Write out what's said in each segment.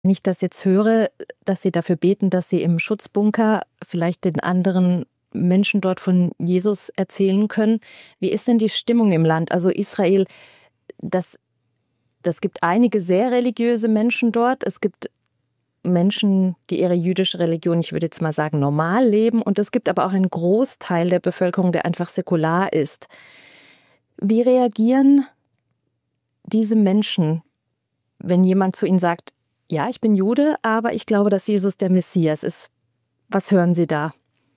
Wenn ich das jetzt höre, dass Sie dafür beten, dass Sie im Schutzbunker vielleicht den anderen Menschen dort von Jesus erzählen können. Wie ist denn die Stimmung im Land? Also Israel, das gibt einige sehr religiöse Menschen dort. Es gibt Menschen, die ihre jüdische Religion, ich würde jetzt mal sagen, normal leben. Und es gibt aber auch einen Großteil der Bevölkerung, der einfach säkular ist. Wie reagieren diese Menschen, wenn jemand zu ihnen sagt, ja, ich bin Jude, aber ich glaube, dass Jesus der Messias ist? Was hören Sie da?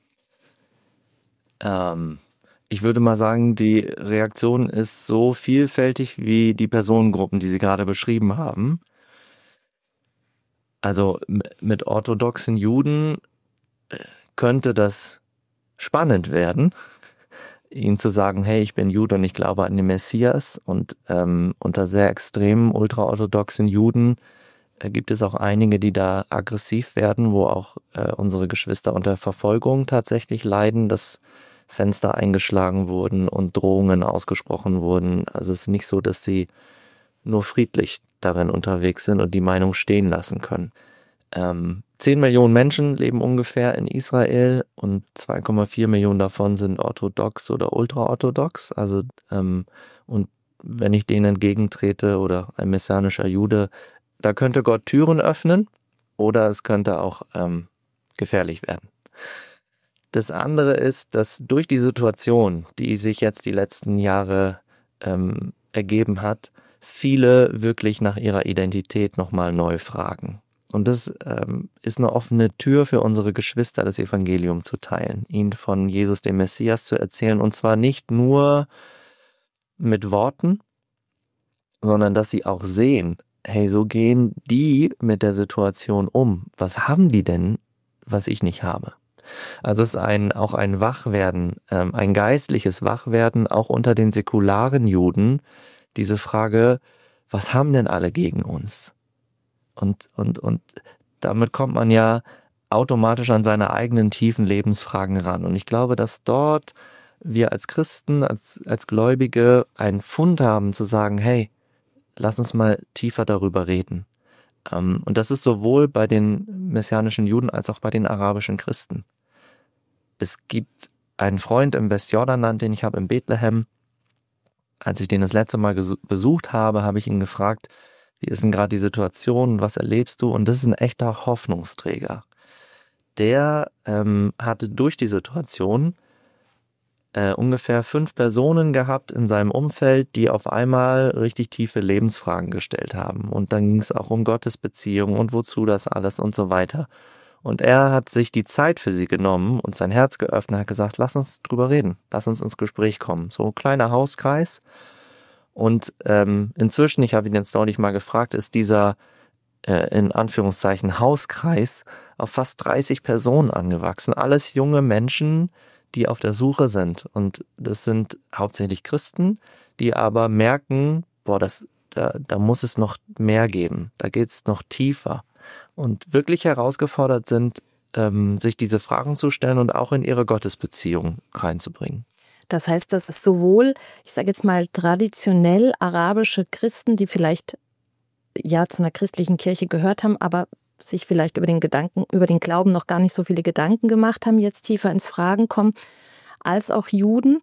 Ich würde mal sagen, die Reaktion ist so vielfältig wie die Personengruppen, die Sie gerade beschrieben haben. Also mit orthodoxen Juden könnte das spannend werden, ihnen zu sagen, hey, ich bin Jude und ich glaube an den Messias. Und unter sehr extremen ultraorthodoxen Juden gibt es auch einige, die da aggressiv werden, wo auch unsere Geschwister unter Verfolgung tatsächlich leiden, dass Fenster eingeschlagen wurden und Drohungen ausgesprochen wurden. Also es ist nicht so, dass sie nur friedlich darin unterwegs sind und die Meinung stehen lassen können. 10 Millionen Menschen leben ungefähr in Israel und 2,4 Millionen davon sind orthodox oder ultraorthodox. Also und wenn ich denen entgegentrete oder ein messianischer Jude, da könnte Gott Türen öffnen oder es könnte auch gefährlich werden. Das andere ist, dass durch die Situation, die sich jetzt die letzten Jahre ergeben hat, viele wirklich nach ihrer Identität nochmal neu fragen. Und das ist eine offene Tür für unsere Geschwister, das Evangelium zu teilen, ihnen von Jesus, dem Messias, zu erzählen. Und zwar nicht nur mit Worten, sondern dass sie auch sehen, hey, so gehen die mit der Situation um. Was haben die denn, was ich nicht habe? Also es ist auch ein Wachwerden, ein geistliches Wachwerden, auch unter den säkularen Juden, diese Frage, was haben denn alle gegen uns? Und damit kommt man ja automatisch an seine eigenen tiefen Lebensfragen ran. Und ich glaube, dass dort wir als Christen, als Gläubige einen Fund haben zu sagen, hey, lass uns mal tiefer darüber reden. Und das ist sowohl bei den messianischen Juden als auch bei den arabischen Christen. Es gibt einen Freund im Westjordanland, den ich habe in Bethlehem. Als ich den das letzte Mal besucht habe, habe ich ihn gefragt, wie ist denn gerade die Situation, was erlebst du? Und das ist ein echter Hoffnungsträger. Der hatte durch die Situation ungefähr 5 Personen gehabt in seinem Umfeld, die auf einmal richtig tiefe Lebensfragen gestellt haben. Und dann ging es auch um Gottesbeziehung und wozu das alles und so weiter. Und er hat sich die Zeit für sie genommen und sein Herz geöffnet, hat gesagt, lass uns drüber reden, lass uns ins Gespräch kommen. So ein kleiner Hauskreis. Und inzwischen, ich habe ihn jetzt neulich mal gefragt, ist dieser in Anführungszeichen Hauskreis auf fast 30 Personen angewachsen. Alles junge Menschen, die auf der Suche sind. Und das sind hauptsächlich Christen, die aber merken, boah, da muss es noch mehr geben. Da geht es noch tiefer. Und wirklich herausgefordert sind, sich diese Fragen zu stellen und auch in ihre Gottesbeziehung reinzubringen. Das heißt, dass es sowohl, ich sage jetzt mal, traditionell arabische Christen, die vielleicht ja zu einer christlichen Kirche gehört haben, aber sich vielleicht über den Glauben noch gar nicht so viele Gedanken gemacht haben, jetzt tiefer ins Fragen kommen, als auch Juden,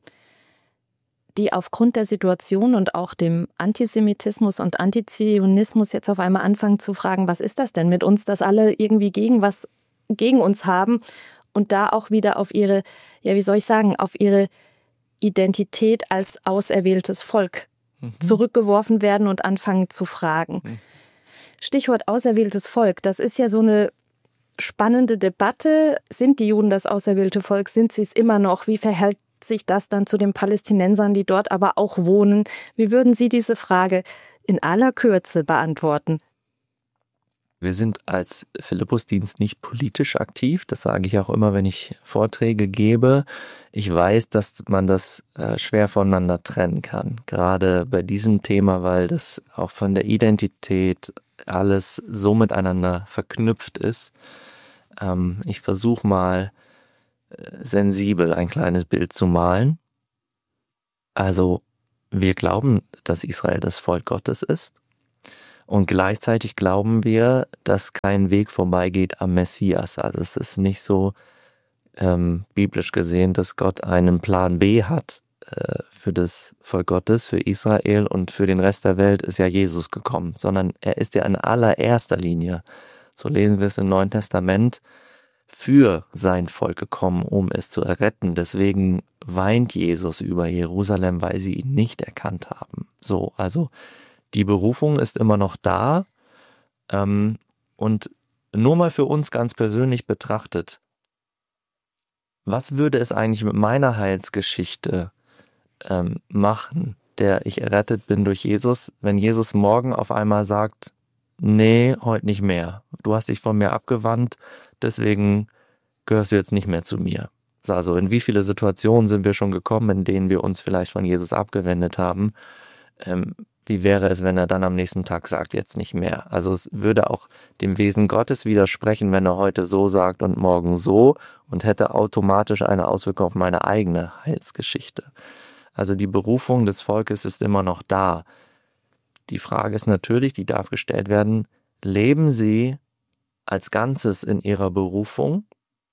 die aufgrund der Situation und auch dem Antisemitismus und Antizionismus jetzt auf einmal anfangen zu fragen, was ist das denn mit uns, dass alle irgendwie gegen uns haben und da auch wieder auf ihre, ja, wie soll ich sagen, auf ihre Identität als auserwähltes Volk zurückgeworfen werden und anfangen zu fragen. Stichwort auserwähltes Volk, das ist ja so eine spannende Debatte. Sind die Juden das auserwählte Volk? Sind sie es immer noch? Wie verhält sich das dann zu den Palästinensern, die dort aber auch wohnen? Wie würden Sie diese Frage in aller Kürze beantworten? Wir sind als Philippusdienst nicht politisch aktiv. Das sage ich auch immer, wenn ich Vorträge gebe. Ich weiß, dass man das schwer voneinander trennen kann. Gerade bei diesem Thema, weil das auch von der Identität alles so miteinander verknüpft ist. Ich versuche mal sensibel ein kleines Bild zu malen. Also wir glauben, dass Israel das Volk Gottes ist. Und gleichzeitig glauben wir, dass kein Weg vorbeigeht am Messias. Also es ist nicht so biblisch gesehen, dass Gott einen Plan B hat für das Volk Gottes, für Israel, und für den Rest der Welt ist ja Jesus gekommen, sondern er ist ja in allererster Linie, so lesen wir es im Neuen Testament, für sein Volk gekommen, um es zu erretten. Deswegen weint Jesus über Jerusalem, weil sie ihn nicht erkannt haben. So, also die Berufung ist immer noch da. Und nur mal für uns ganz persönlich betrachtet, was würde es eigentlich mit meiner Heilsgeschichte machen, der ich errettet bin durch Jesus, wenn Jesus morgen auf einmal sagt, nee, heute nicht mehr. Du hast dich von mir abgewandt, deswegen gehörst du jetzt nicht mehr zu mir. Also in wie viele Situationen sind wir schon gekommen, in denen wir uns vielleicht von Jesus abgewendet haben? Wie wäre es, wenn er dann am nächsten Tag sagt, jetzt nicht mehr? Also es würde auch dem Wesen Gottes widersprechen, wenn er heute so sagt und morgen so, und hätte automatisch eine Auswirkung auf meine eigene Heilsgeschichte. Also die Berufung des Volkes ist immer noch da. Die Frage ist natürlich, die darf gestellt werden, leben sie als Ganzes in ihrer Berufung,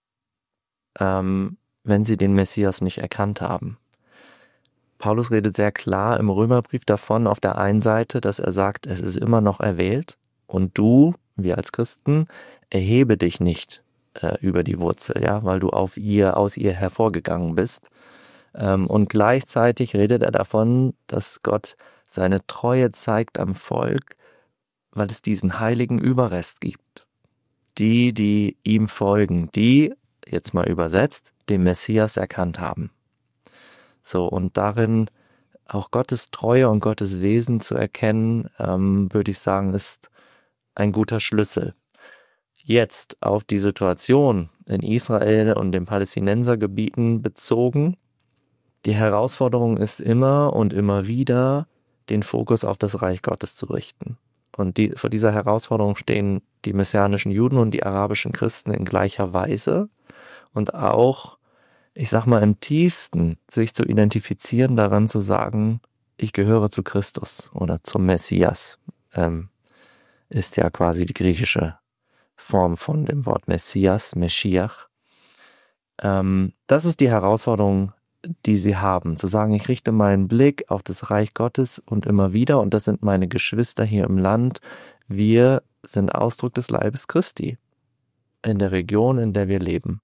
wenn sie den Messias nicht erkannt haben? Paulus redet sehr klar im Römerbrief davon, auf der einen Seite, dass er sagt, es ist immer noch erwählt, und du, wir als Christen, erhebe dich nicht über die Wurzel, ja, weil du aus ihr hervorgegangen bist. Und gleichzeitig redet er davon, dass Gott seine Treue zeigt am Volk, weil es diesen heiligen Überrest gibt. Die ihm folgen, die, jetzt mal übersetzt, den Messias erkannt haben. So, und darin auch Gottes Treue und Gottes Wesen zu erkennen, würde ich sagen, ist ein guter Schlüssel. Jetzt auf die Situation in Israel und den Palästinensergebieten bezogen. Die Herausforderung ist immer und immer wieder, den Fokus auf das Reich Gottes zu richten. Und vor dieser Herausforderung stehen die messianischen Juden und die arabischen Christen in gleicher Weise. Und auch, ich sag mal, im tiefsten sich zu identifizieren, daran zu sagen, ich gehöre zu Christus oder zum Messias, ist ja quasi die griechische Form von dem Wort Messias, Meschiach. Das ist die Herausforderung, die sie haben, zu sagen, ich richte meinen Blick auf das Reich Gottes und immer wieder, und das sind meine Geschwister hier im Land, wir sind Ausdruck des Leibes Christi in der Region, in der wir leben.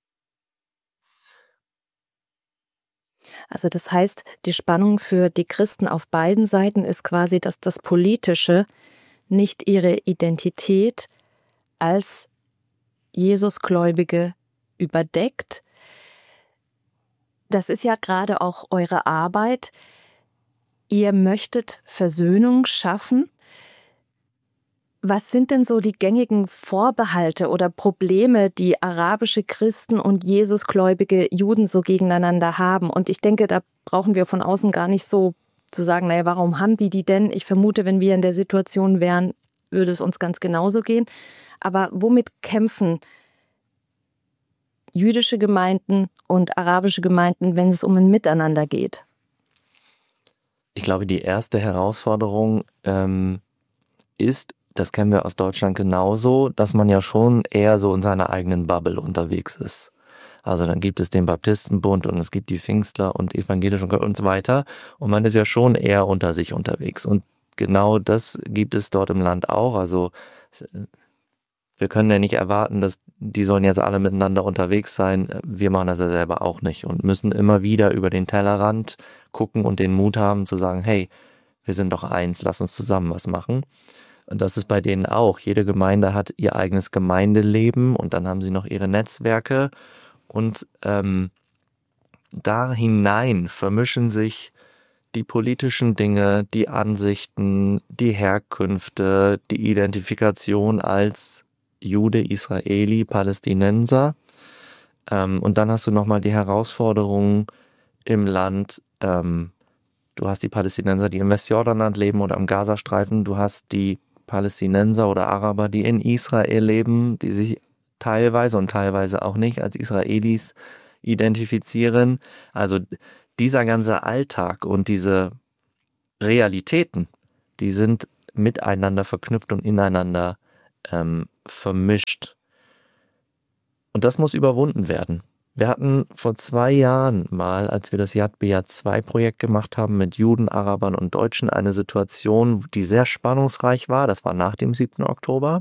Also das heißt, die Spannung für die Christen auf beiden Seiten ist quasi, dass das Politische nicht ihre Identität als Jesusgläubige überdeckt. Das ist ja gerade auch eure Arbeit. Ihr möchtet Versöhnung schaffen. Was sind denn so die gängigen Vorbehalte oder Probleme, die arabische Christen und Jesusgläubige Juden so gegeneinander haben? Und ich denke, da brauchen wir von außen gar nicht so zu sagen, naja, warum haben die denn? Ich vermute, wenn wir in der Situation wären, würde es uns ganz genauso gehen. Aber womit kämpfen jüdische Gemeinden und arabische Gemeinden, wenn es um ein Miteinander geht? Ich glaube, die erste Herausforderung ist, das kennen wir aus Deutschland genauso, dass man ja schon eher so in seiner eigenen Bubble unterwegs ist. Also dann gibt es den Baptistenbund und es gibt die Pfingstler und Evangelische und so weiter. Und man ist ja schon eher unter sich unterwegs. Und genau das gibt es dort im Land auch. Also wir können ja nicht erwarten, dass die sollen jetzt alle miteinander unterwegs sein. Wir machen das ja selber auch nicht und müssen immer wieder über den Tellerrand gucken und den Mut haben zu sagen, hey, wir sind doch eins, lass uns zusammen was machen. Und das ist bei denen auch. Jede Gemeinde hat ihr eigenes Gemeindeleben und dann haben sie noch ihre Netzwerke. Und da hinein vermischen sich die politischen Dinge, die Ansichten, die Herkünfte, die Identifikation als Jude, Israeli, Palästinenser. Und dann hast du nochmal die Herausforderung im Land. Du hast die Palästinenser, die im Westjordanland leben oder am Gazastreifen. Du hast die Palästinenser oder Araber, die in Israel leben, die sich teilweise und teilweise auch nicht als Israelis identifizieren. Also dieser ganze Alltag und diese Realitäten, die sind miteinander verknüpft und ineinander vermischt. Und das muss überwunden werden. Wir hatten vor 2 Jahren mal, als wir das Yad B'Yad 2 Projekt gemacht haben mit Juden, Arabern und Deutschen, eine Situation, die sehr spannungsreich war. Das war nach dem 7. Oktober,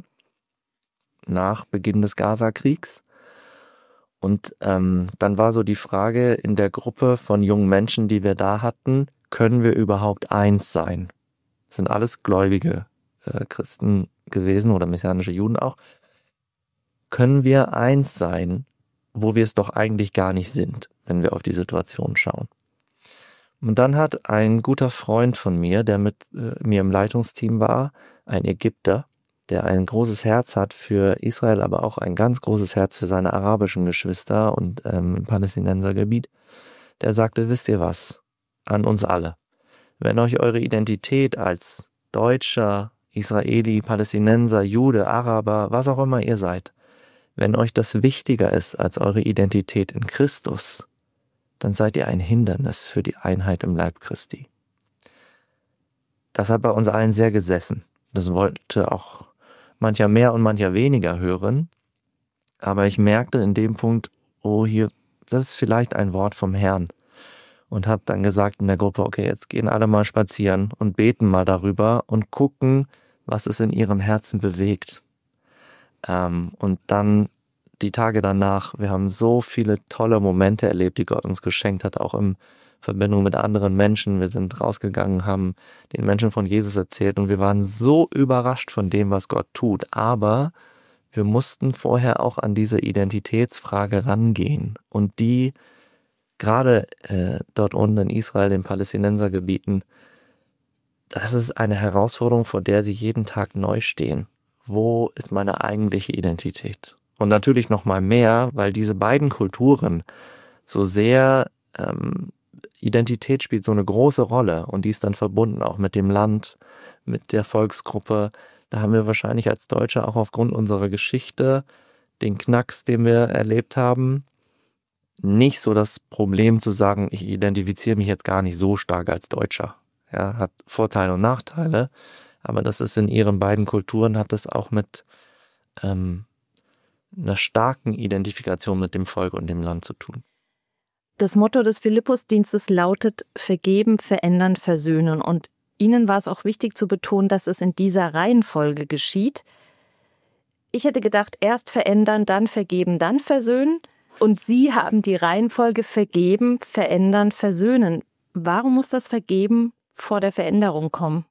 nach Beginn des Gaza-Kriegs. Und dann war so die Frage in der Gruppe von jungen Menschen, die wir da hatten, können wir überhaupt eins sein? Das sind alles gläubige Christen gewesen oder messianische Juden auch. Können wir eins sein, wo wir es doch eigentlich gar nicht sind, wenn wir auf die Situation schauen? Und dann hat ein guter Freund von mir, der mit mir im Leitungsteam war, ein Ägypter, der ein großes Herz hat für Israel, aber auch ein ganz großes Herz für seine arabischen Geschwister und im Palästinensergebiet, der sagte, wisst ihr was, an uns alle, wenn euch eure Identität als Deutscher, Israeli, Palästinenser, Jude, Araber, was auch immer ihr seid, wenn euch das wichtiger ist als eure Identität in Christus, dann seid ihr ein Hindernis für die Einheit im Leib Christi. Das hat bei uns allen sehr gesessen. Das wollte auch mancher mehr und mancher weniger hören. Aber ich merkte in dem Punkt, oh hier, das ist vielleicht ein Wort vom Herrn. Und habe dann gesagt in der Gruppe, okay, jetzt gehen alle mal spazieren und beten mal darüber und gucken, was es in ihrem Herzen bewegt. Und dann die Tage danach, wir haben so viele tolle Momente erlebt, die Gott uns geschenkt hat, auch in Verbindung mit anderen Menschen. Wir sind rausgegangen, haben den Menschen von Jesus erzählt und wir waren so überrascht von dem, was Gott tut. Aber wir mussten vorher auch an diese Identitätsfrage rangehen und die gerade dort unten in Israel, den Palästinensergebieten, das ist eine Herausforderung, vor der sie jeden Tag neu stehen. Wo ist meine eigentliche Identität? Und natürlich noch mal mehr, weil diese beiden Kulturen so sehr, Identität spielt so eine große Rolle und die ist dann verbunden auch mit dem Land, mit der Volksgruppe. Da haben wir wahrscheinlich als Deutsche auch aufgrund unserer Geschichte, den Knacks, den wir erlebt haben, nicht so das Problem zu sagen, ich identifiziere mich jetzt gar nicht so stark als Deutscher. Ja, hat Vorteile und Nachteile, aber das ist in ihren beiden Kulturen, hat das auch mit einer starken Identifikation mit dem Volk und dem Land zu tun. Das Motto des Philippusdienstes lautet: Vergeben, verändern, versöhnen. Und Ihnen war es auch wichtig zu betonen, dass es in dieser Reihenfolge geschieht. Ich hätte gedacht, erst verändern, dann vergeben, dann versöhnen. Und Sie haben die Reihenfolge vergeben, verändern, versöhnen. Warum muss das Vergeben vor der Veränderung kommen?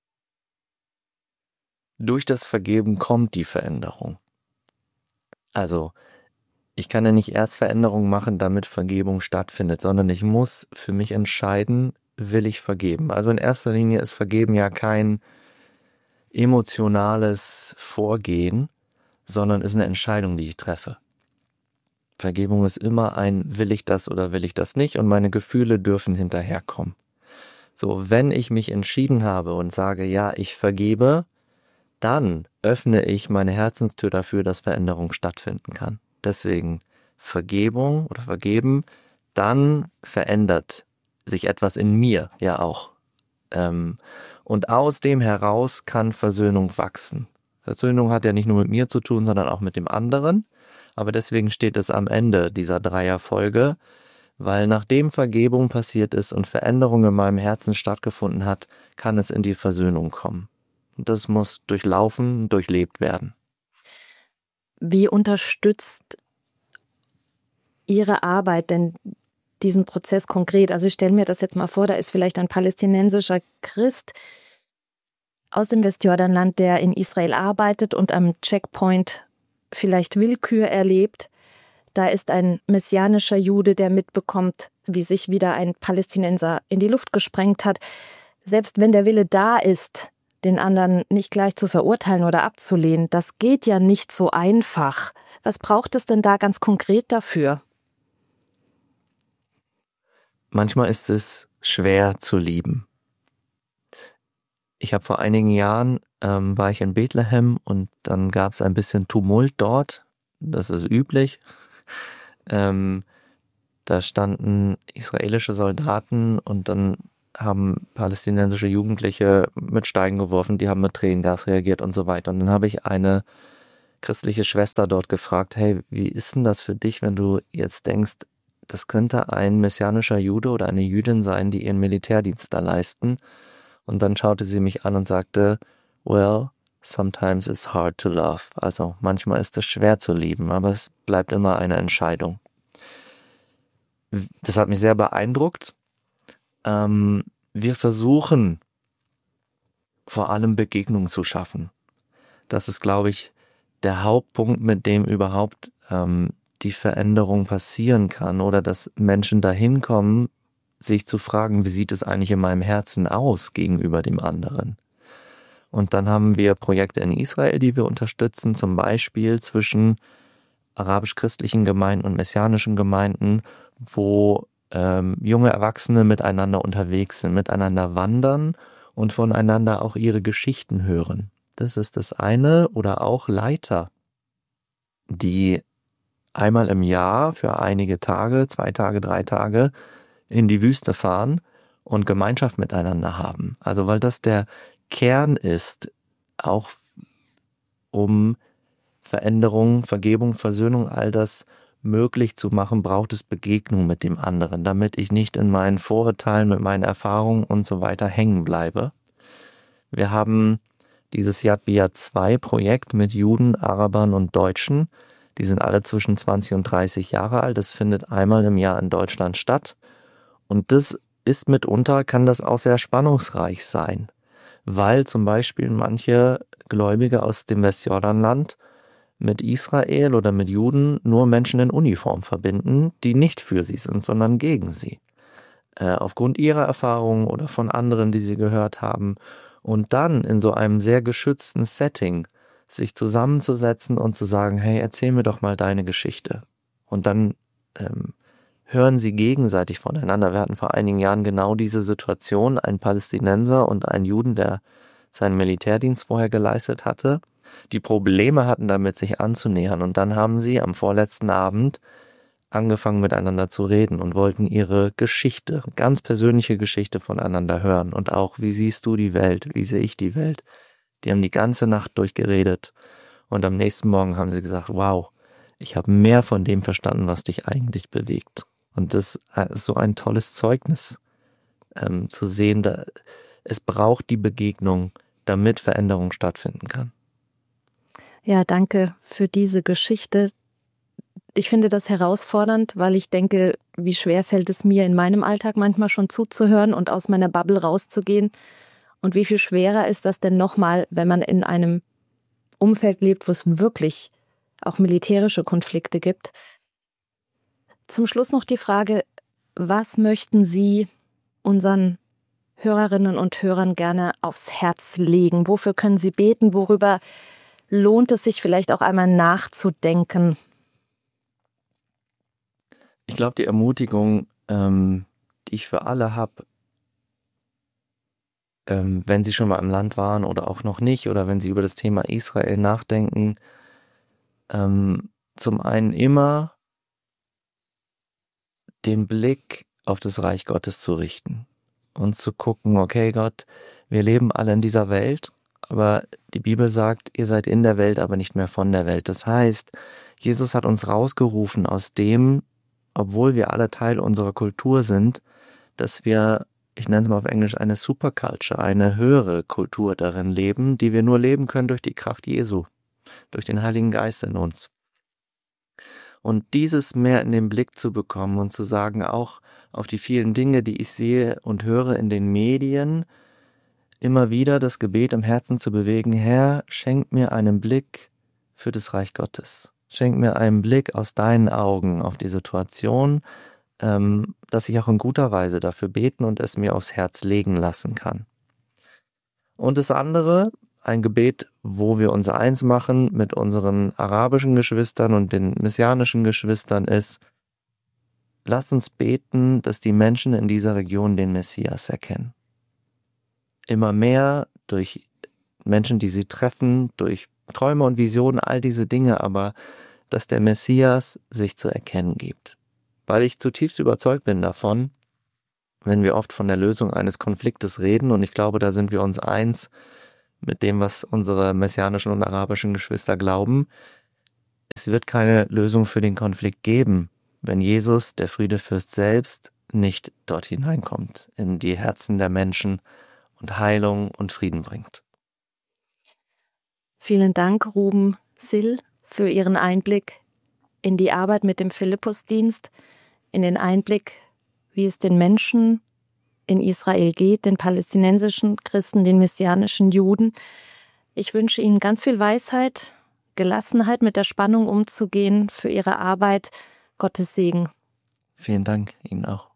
Durch das Vergeben kommt die Veränderung. Also, ich kann ja nicht erst Veränderung machen, damit Vergebung stattfindet, sondern ich muss für mich entscheiden, will ich vergeben. Also in erster Linie ist Vergeben ja kein emotionales Vorgehen, sondern ist eine Entscheidung, die ich treffe. Vergebung ist immer ein, will ich das oder will ich das nicht, und meine Gefühle dürfen hinterherkommen. So, wenn ich mich entschieden habe und sage, ja, ich vergebe, dann öffne ich meine Herzenstür dafür, dass Veränderung stattfinden kann. Deswegen Vergebung oder Vergeben, dann verändert sich etwas in mir ja auch. Und aus dem heraus kann Versöhnung wachsen. Versöhnung hat ja nicht nur mit mir zu tun, sondern auch mit dem anderen. Aber deswegen steht es am Ende dieser Dreierfolge, weil nachdem Vergebung passiert ist und Veränderung in meinem Herzen stattgefunden hat, kann es in die Versöhnung kommen. Und das muss durchlaufen, durchlebt werden. Wie unterstützt Ihre Arbeit denn diesen Prozess konkret? Also ich stelle mir das jetzt mal vor, da ist vielleicht ein palästinensischer Christ aus dem Westjordanland, der in Israel arbeitet und am Checkpoint vielleicht Willkür erlebt. Da ist ein messianischer Jude, der mitbekommt, wie sich wieder ein Palästinenser in die Luft gesprengt hat. Selbst wenn der Wille da ist, den anderen nicht gleich zu verurteilen oder abzulehnen, das geht ja nicht so einfach. Was braucht es denn da ganz konkret dafür? Manchmal ist es schwer zu lieben. Ich habe vor einigen Jahren, war ich in Bethlehem und dann gab es ein bisschen Tumult dort. Das ist üblich. Da standen israelische Soldaten und dann haben palästinensische Jugendliche mit Steinen geworfen, die haben mit Tränengas reagiert und so weiter. Und dann habe ich eine christliche Schwester dort gefragt, hey, wie ist denn das für dich, wenn du jetzt denkst, das könnte ein messianischer Jude oder eine Jüdin sein, die ihren Militärdienst da leisten? Und dann schaute sie mich an und sagte, well, sometimes it's hard to love. Also manchmal ist es schwer zu lieben, aber es bleibt immer eine Entscheidung. Das hat mich sehr beeindruckt. Wir versuchen vor allem Begegnungen zu schaffen. Das ist, glaube ich, der Hauptpunkt, mit dem überhaupt die Veränderung passieren kann oder dass Menschen dahin kommen, sich zu fragen, wie sieht es eigentlich in meinem Herzen aus gegenüber dem anderen? Und dann haben wir Projekte in Israel, die wir unterstützen, zum Beispiel zwischen arabisch-christlichen Gemeinden und messianischen Gemeinden, wo junge Erwachsene miteinander unterwegs sind, miteinander wandern und voneinander auch ihre Geschichten hören. Das ist das eine. Oder auch Leiter, die einmal im Jahr für einige Tage, 2 Tage, 3 Tage in die Wüste fahren und Gemeinschaft miteinander haben. Also weil das der Kern ist, auch um Veränderung, Vergebung, Versöhnung, all das möglich zu machen, braucht es Begegnung mit dem anderen, damit ich nicht in meinen Vorurteilen, mit meinen Erfahrungen und so weiter hängen bleibe. Wir haben dieses Yad B'Yad 2 Projekt mit Juden, Arabern und Deutschen. Die sind alle zwischen 20 und 30 Jahre alt. Das findet einmal im Jahr in Deutschland statt. Und das ist mitunter, kann das auch sehr spannungsreich sein, weil zum Beispiel manche Gläubige aus dem Westjordanland mit Israel oder mit Juden nur Menschen in Uniform verbinden, die nicht für sie sind, sondern gegen sie. Aufgrund ihrer Erfahrungen oder von anderen, die sie gehört haben. Und dann in so einem sehr geschützten Setting sich zusammenzusetzen und zu sagen, hey, erzähl mir doch mal deine Geschichte. Und dann hören sie gegenseitig voneinander. Wir hatten vor einigen Jahren genau diese Situation, ein Palästinenser und ein Juden, der seinen Militärdienst vorher geleistet hatte, die Probleme hatten damit, sich anzunähern. Und dann haben sie am vorletzten Abend angefangen miteinander zu reden und wollten ihre Geschichte, ganz persönliche Geschichte voneinander hören. Und auch, wie siehst du die Welt, wie sehe ich die Welt? Die haben die ganze Nacht durchgeredet. Und am nächsten Morgen haben sie gesagt, wow, ich habe mehr von dem verstanden, was dich eigentlich bewegt. Und das ist so ein tolles Zeugnis, zu sehen, es braucht die Begegnung, damit Veränderung stattfinden kann. Ja, danke für diese Geschichte. Ich finde das herausfordernd, weil ich denke, wie schwer fällt es mir in meinem Alltag manchmal schon zuzuhören und aus meiner Bubble rauszugehen. Und wie viel schwerer ist das denn nochmal, wenn man in einem Umfeld lebt, wo es wirklich auch militärische Konflikte gibt. Zum Schluss noch die Frage, was möchten Sie unseren Hörerinnen und Hörern gerne aufs Herz legen? Wofür können Sie beten? Worüber lohnt es sich vielleicht auch einmal nachzudenken? Ich glaube, die Ermutigung, die ich für alle habe, wenn sie schon mal im Land waren oder auch noch nicht, oder wenn sie über das Thema Israel nachdenken, zum einen immer den Blick auf das Reich Gottes zu richten und zu gucken, okay Gott, wir leben alle in dieser Welt, aber die Bibel sagt, ihr seid in der Welt, aber nicht mehr von der Welt. Das heißt, Jesus hat uns rausgerufen aus dem, obwohl wir alle Teil unserer Kultur sind, dass wir, ich nenne es mal auf Englisch, eine Superculture, eine höhere Kultur darin leben, die wir nur leben können durch die Kraft Jesu, durch den Heiligen Geist in uns. Und dieses mehr in den Blick zu bekommen und zu sagen, auch auf die vielen Dinge, die ich sehe und höre in den Medien, immer wieder das Gebet im Herzen zu bewegen, Herr, schenk mir einen Blick für das Reich Gottes. Schenk mir einen Blick aus deinen Augen auf die Situation, dass ich auch in guter Weise dafür beten und es mir aufs Herz legen lassen kann. Und das andere, ein Gebet, wo wir uns eins machen mit unseren arabischen Geschwistern und den messianischen Geschwistern, ist, lasst uns beten, dass die Menschen in dieser Region den Messias erkennen. Immer mehr durch Menschen, die sie treffen, durch Träume und Visionen, all diese Dinge, aber dass der Messias sich zu erkennen gibt. Weil ich zutiefst überzeugt bin davon, wenn wir oft von der Lösung eines Konfliktes reden, und ich glaube, da sind wir uns eins mit dem, was unsere messianischen und arabischen Geschwister glauben. Es wird keine Lösung für den Konflikt geben, wenn Jesus, der Friedefürst selbst, nicht dort hineinkommt, in die Herzen der Menschen und Heilung und Frieden bringt. Vielen Dank, Ruben Sill, für Ihren Einblick in die Arbeit mit dem Philippusdienst, in den Einblick, wie es den Menschen in Israel geht, den palästinensischen Christen, den messianischen Juden. Ich wünsche Ihnen ganz viel Weisheit, Gelassenheit, mit der Spannung umzugehen für Ihre Arbeit. Gottes Segen. Vielen Dank, Ihnen auch.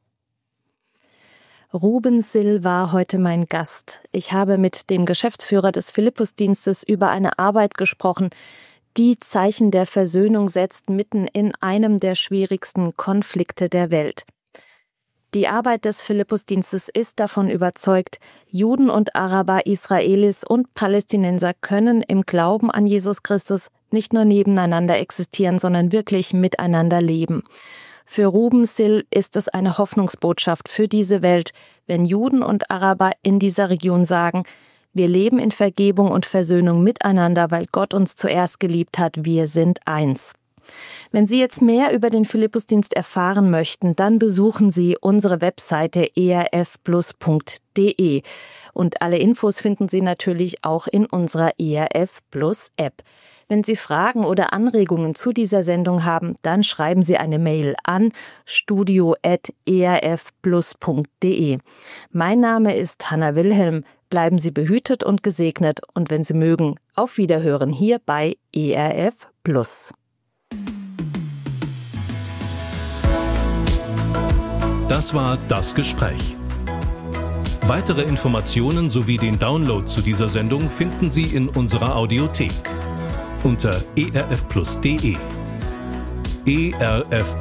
Ruben Sill war heute mein Gast. Ich habe mit dem Geschäftsführer des Philippusdienstes über eine Arbeit gesprochen, die Zeichen der Versöhnung setzt mitten in einem der schwierigsten Konflikte der Welt. Die Arbeit des Philippusdienstes ist davon überzeugt, Juden und Araber, Israelis und Palästinenser können im Glauben an Jesus Christus nicht nur nebeneinander existieren, sondern wirklich miteinander leben. Für Ruben Sill ist es eine Hoffnungsbotschaft für diese Welt, wenn Juden und Araber in dieser Region sagen, wir leben in Vergebung und Versöhnung miteinander, weil Gott uns zuerst geliebt hat, wir sind eins. Wenn Sie jetzt mehr über den Philippusdienst erfahren möchten, dann besuchen Sie unsere Webseite erfplus.de. Und alle Infos finden Sie natürlich auch in unserer ERF Plus App. Wenn Sie Fragen oder Anregungen zu dieser Sendung haben, dann schreiben Sie eine Mail an studio@erfplus.de. Mein Name ist Hanna Wilhelm. Bleiben Sie behütet und gesegnet und wenn Sie mögen, auf Wiederhören hier bei ERF Plus. Das war Das Gespräch. Weitere Informationen sowie den Download zu dieser Sendung finden Sie in unserer Audiothek unter erfplus.de. ERF